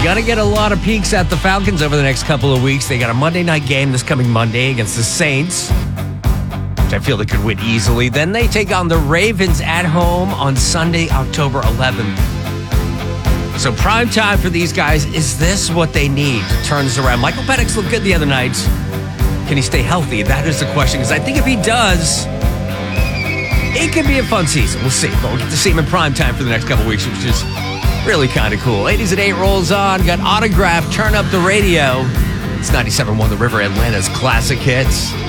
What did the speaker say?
Gonna get a lot of peeks at the Falcons over the next couple of weeks. They got a Monday night game this coming Monday against the Saints, which I feel they could win easily. Then they take on the Ravens at home on Sunday, October 11th. So prime time for these guys. Is this what they need to turn this around? Michael Penix looked good the other night. Can he stay healthy? That is the question, because I think if he does, it could be a fun season. We'll see. But we'll get to see him in prime time for the next couple weeks, which is really kind of cool. 80s at 8 rolls on. Got Autograph, Turn Up the Radio. It's 97.1 The River, Atlanta's classic hits.